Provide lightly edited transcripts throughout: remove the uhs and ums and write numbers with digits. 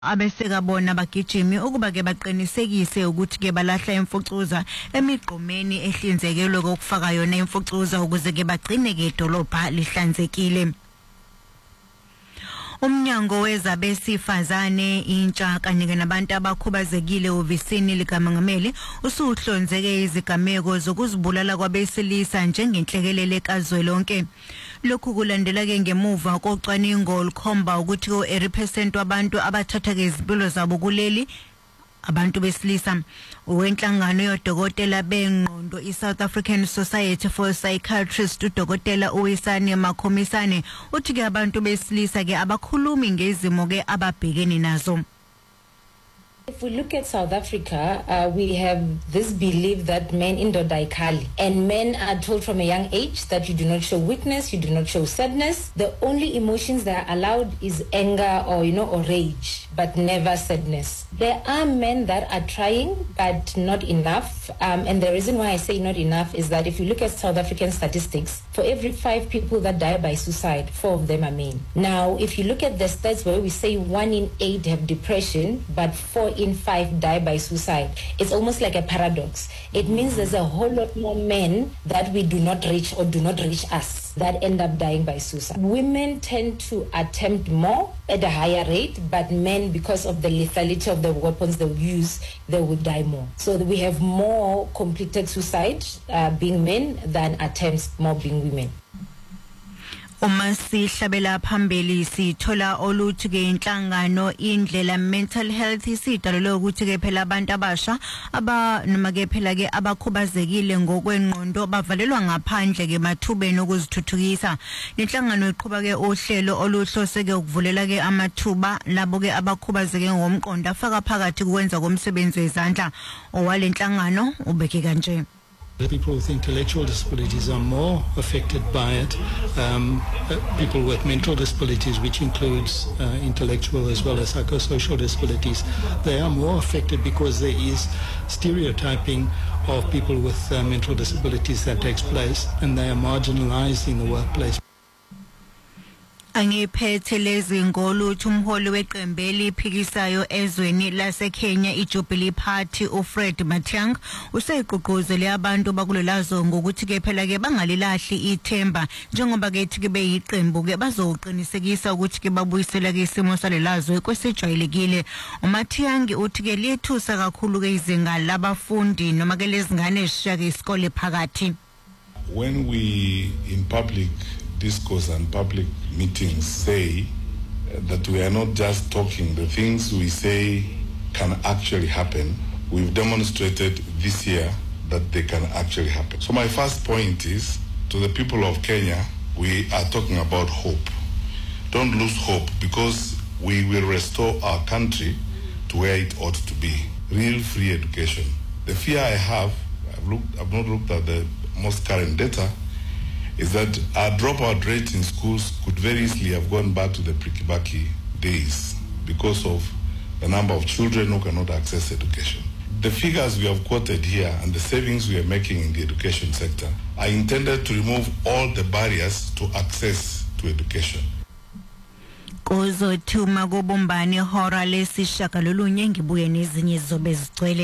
abeseka bona bagijimi ukuba ke baqinisekise ukuthi ke balahla imfucuza emigqomeni ehlinzekelwe kokufaka yona imfucuza ukuze ke bagcine ke idolobha lihlanzekile. Umnyango wezabesifazane intsha kanye nabantu abakhubazekile ovisini likaMongameli usuhlonzeke izigameko zokuzibulala kwabesilisa njengenhlekelele kazwelonke. Lokhu kulandela ke ngemuva kocwaningo olukhomba ukuthi 80% wabantu abathatha ke izimpilo zabo kuleli abantu besilisa. Wenhlangano yodokotela bengqondo iSouth African Society for Psychiatrists uDokotela Uwisani Makhomisane uthi ke abantu besilisa ke abakhulumi ngezimo ke ababhekene nazo. If we look at South Africa, we have this belief that men indoda ikhali, and men are told from a young age that you do not show weakness, you do not show sadness. The only emotions that are allowed is anger or or rage, but never sadness. There are men that are trying, but not enough. And the reason why I say not enough is that if you look at South African statistics, for every 5 people that die by suicide, 4 of them are men. Now, if you look at the stats where we say 1 in 8 have depression, but 4 in 5 die by suicide, it's almost like a paradox. It means there's a whole lot more men that we do not reach or do not reach us that end up dying by suicide. Women tend to attempt more at a higher rate, but men, because of the lethality of the weapons they use, they would die more. So we have more completed suicide being men than attempts more being women. Uma sihlabela phambili sithola oluthi ke inhlangano indlela mental health isidalelwe ukuthi ke phela abantu abasha aba noma ke phela ke abakhubazekile ngokwengqondo bavalelwa ngaphandle ke mathubeni okuzithuthukisa. Inhlangano iqhubeka ke uhlelo oluhlose ke ukuvulela ke amathuba labo ke abakhubazeke ngomqondo afaka phakathi kwenza komsebenzi wezandla. Owale inhlangano ubeke kanje. People with intellectual disabilities are more affected by it. People with mental disabilities, which includes intellectual as well as psychosocial disabilities, they are more affected because there is stereotyping of people with mental disabilities that takes place, and they are marginalized in the workplace. Angiphethe lezi ngoluthi umholi weqembu eliphikisayo ezweni laseKenya iJubilee Party uFred Matiang'i useyiqhuquzele abantu bakulelazo ngokuthi ke phela ke bangalilahli ithemba njengoba ke ethi ke beyiqembu ke bazoqinisekisa ukuthi ke babuyisela ke isimo salelazo kwesejwayelekile. uMatiang'i uthi ke liyethusa kakhulu ke izinga labafundi noma ke lezingane ezishiya ke isikole phakathi. When we in public discourse and public meetings say that we are not just talking, the things we say can actually happen. We've demonstrated this year that they can actually happen. So my first point is to the people of Kenya, we are talking about hope. Don't lose hope, because we will restore our country to where it ought to be. Real free education. The fear I have, I've not looked at the most current data, is that our dropout rate in schools could very easily have gone back to the pre-Kibaki days because of the number of children who cannot access education. The figures we have quoted here and the savings we are making in the education sector are intended to remove all the barriers to access to education. Kuzothuma kubumbani hora lesishagalolunye ngibuye nezinye zobe zigcwele.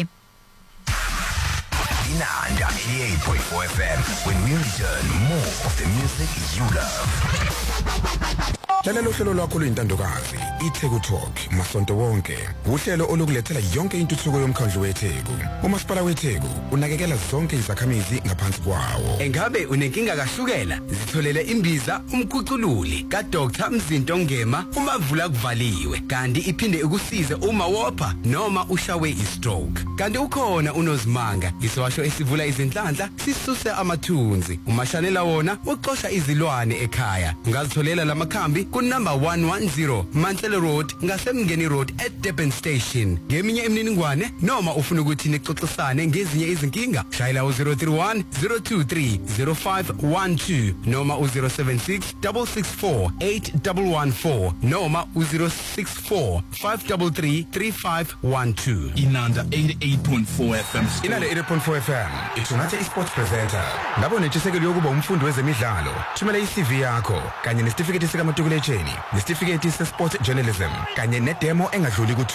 Inanda 88.4 FM. When we return, more of the music you love. Hlelo hlelo lwakho luyintandokazi iTheku Talk masonto wonke. Uhlelo olukulethela yonke intuthuko yomkhandlu weTheku. uMasipala weTheku unakekela zonke izakhamizi ngaphansi kwawo. Engabe unenkinga kahlukela? Zitholele imbiza umkhucululi kaDr Mzinto Ngema umavula kuvaliwe. Kanti iphinde ukusize uma wopha noma ushawe istroke. Kanti ukhona uNozimanga isewasho esivula izinhlanhla sisuse amathunzi. Umashanela wona uxosha izilwane ekhaya. Ungazitholela lamakhambi ku number 110 Mantle Road ngasemngeni road at Durban Station. Ngeminye imininingwane noma ufuna ukuthi nixoxisane ngezinye izinkinga, shayela u031 023 0512 noma u076 664 8114 noma u064 533 3512. Inanda 88.4 FM. Inanda 88.4 FM ithunathe iSports Presenter. Ngabo nentshisekelo yokuba umfundi wezemidlalo. Thumela iCV yakho kanye nesitifiketi sikaMatriculation ebuletsheni, nesitifiketi se-sport journalism kanye nedemo engadluli ku